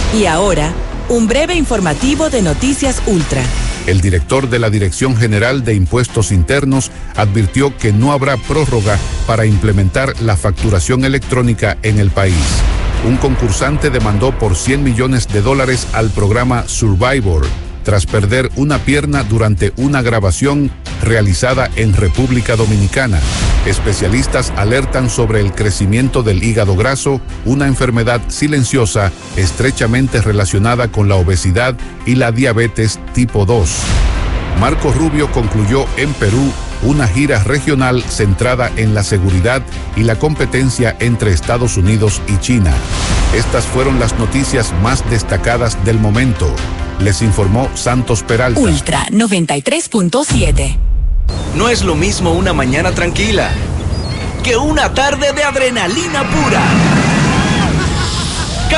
Y ahora, un breve informativo de Noticias Ultra. El director de la Dirección General de Impuestos Internos advirtió que no habrá prórroga para implementar la facturación electrónica en el país. Un concursante demandó por $100 millones al programa Survivor, tras perder una pierna durante una grabación realizada en República Dominicana. Especialistas alertan sobre el crecimiento del hígado graso, una enfermedad silenciosa estrechamente relacionada con la obesidad y la diabetes tipo 2. Marco Rubio concluyó en Perú una gira regional centrada en la seguridad y la competencia entre Estados Unidos y China. Estas fueron las noticias más destacadas del momento. Les informó Santos Peralta. Ultra 93.7. No es lo mismo una mañana tranquila que una tarde de adrenalina pura.